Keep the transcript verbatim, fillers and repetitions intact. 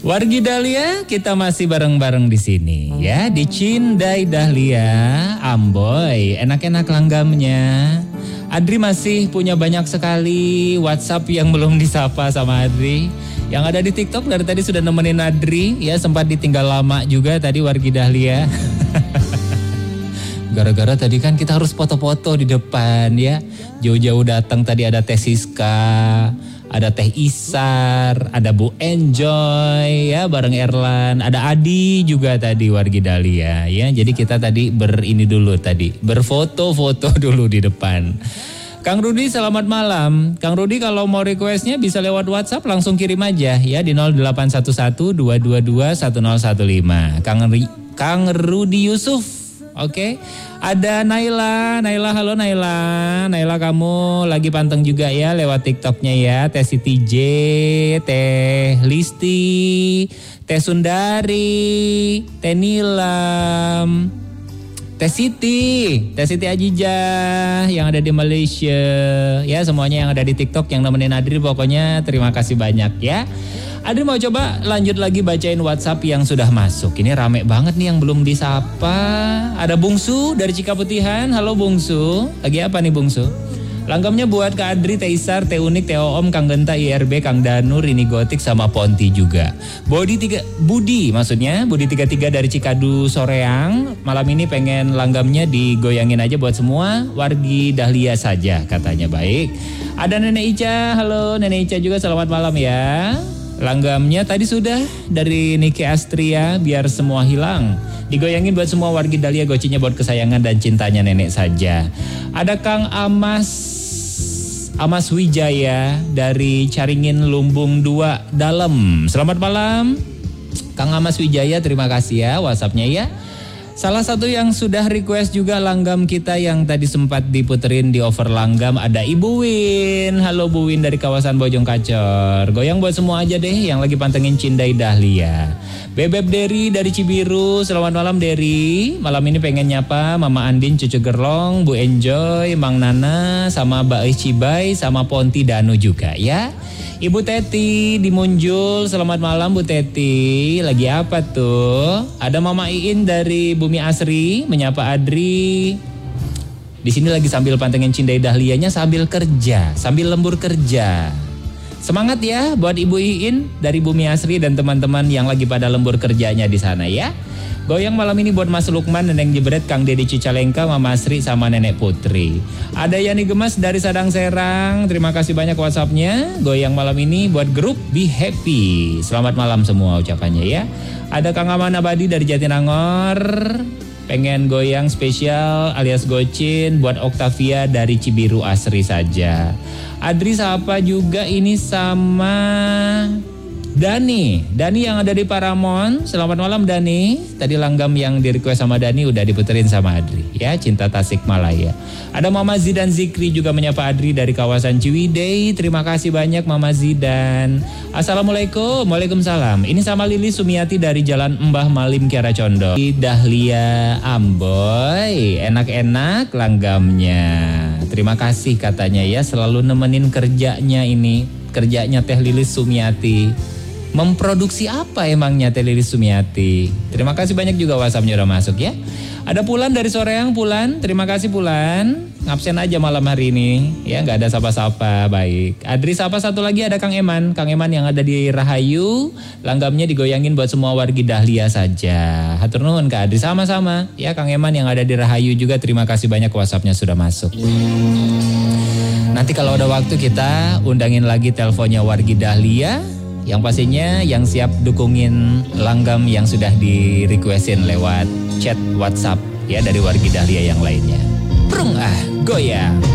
Wargi Dahlia, kita masih bareng-bareng di sini ya, di Cindai Dahlia, Amboy, enak-enak langgamnya. Adri masih punya banyak sekali WhatsApp yang belum disapa sama Adri. Yang ada di TikTok dari tadi sudah nemenin Adri, ya sempat ditinggal lama juga tadi Wargi Dahlia. Gara-gara tadi kan kita harus foto-foto di depan ya. Jauh-jauh datang tadi ada Teh Siska, ada Teh Isar, ada Bu Enjoy ya bareng Erlan, ada Adi juga tadi Wargi Dahlia ya. Jadi kita tadi berini dulu tadi, berfoto-foto dulu di depan. Kang Rudi selamat malam. Kang Rudi kalau mau requestnya bisa lewat WhatsApp langsung kirim aja ya di nol delapan satu satu dua dua dua satu nol satu lima. Kang Ri, Kang Rudi Yusuf. Oke, okay. Ada Naila, Naila halo Naila, Naila kamu lagi panteng juga ya lewat TikToknya ya, Teh Siti J, Teh Listi, Teh Sundari, Teh Nilam, Teh Siti, Teh Siti Ajijah yang ada di Malaysia, ya semuanya yang ada di TikTok yang nemenin Adri pokoknya terima kasih banyak ya. Adri mau coba lanjut lagi bacain WhatsApp yang sudah masuk. Ini rame banget nih yang belum disapa. Ada Bungsu dari Cikaputihan. Halo Bungsu. Lagi apa nih Bungsu? Langgamnya buat Kak Adri, Teh Isar, Teh Unik, Teh Oom, Kang Genta, I R B, Kang Danu, Rini Gotik sama Ponti juga. Budi tiga Budi maksudnya. Budi tiga tiga dari Cikadu Soreang. Malam ini pengen langgamnya digoyangin aja buat semua Wargi Dahlia saja katanya. Baik. Ada Nenek Ica. Halo Nenek Ica juga selamat malam ya. Langgamnya tadi sudah dari Niki Astria, biar semua hilang. Digoyangin buat semua Wargi Dahlia, gocinya buat kesayangan dan cintanya nenek saja. Ada Kang Amas Amas Wijaya dari Caringin Lumbung dua Dalem. Selamat malam Kang Amas Wijaya, terima kasih ya WhatsAppnya ya. Salah satu yang sudah request juga langgam kita yang tadi sempat diputerin di over langgam ada Ibu Win. Halo Bu Win dari kawasan Bojong Kacor. Goyang buat semua aja deh yang lagi pantengin Cindai Dahlia. Bebeb Deri dari Cibiru. Selamat malam Deri. Malam ini pengen nyapa Mama Andin, Cucu Gerlong, Bu Enjoy, Mang Nana, sama Mbak Cibai, sama Ponti Danu juga ya. Ibu Teti di Munjul, selamat malam Bu Teti. Lagi apa tuh? Ada Mama Iin dari Bumi Asri menyapa Adri. Di sini lagi sambil pantengin Cindai Dahlianya sambil kerja, sambil lembur kerja. Semangat ya buat Ibu Iin dari Bumi Asri dan teman-teman yang lagi pada lembur kerjanya di sana ya. Goyang malam ini buat Mas Lukman, Neneng Jebret, Kang Dedi Cicalengka, Mama Asri sama Nenek Putri. Ada Yani Gemas dari Sadang Serang. Terima kasih banyak WhatsAppnya. Goyang malam ini buat grup Be Happy. Selamat malam semua ucapannya ya. Ada Kang Aman Abadi dari Jatinangor. Pengen goyang spesial alias gocin buat Octavia dari Cibiru Asri saja. Adri sapa juga ini sama Dani, Dani yang ada di Paramon. Selamat malam Dani. Tadi langgam yang di request sama Dani udah diputerin sama Adri ya, Cinta Tasikmalaya. Ada Mama Zidan Zikri juga menyapa Adri dari kawasan Ciwidey. Terima kasih banyak Mama Zidan. Assalamualaikum. Waalaikumsalam. Ini sama Lili Sumiati dari Jalan Mbah Malim Kiara Condong. Dahlia Amboy, enak-enak langgamnya. Terima kasih katanya ya, selalu nemenin kerjanya ini, kerjanya Teh Lilis Sumiati. Memproduksi apa emangnya Teh Lilis Sumiati? Terima kasih banyak juga WhatsAppnya udah masuk ya. Ada Pulan dari Soreang, Pulan. Terima kasih Pulan. Ngabsen aja malam hari ini. Ya nggak ada sapa-sapa. Baik. Adri sapa satu lagi ada Kang Eman. Kang Eman yang ada di Rahayu. Langgamnya digoyangin buat semua Wargi Dahlia saja. Hatur nuhun Kak Adri, sama-sama. Ya Kang Eman yang ada di Rahayu juga terima kasih banyak WhatsAppnya sudah masuk. Nanti kalau ada waktu kita undangin lagi teleponnya Wargi Dahlia. Yang pastinya yang siap dukungin langgam yang sudah di requestin lewat chat WhatsApp ya dari Wargi Dahlia yang lainnya. Prung ah, goyang.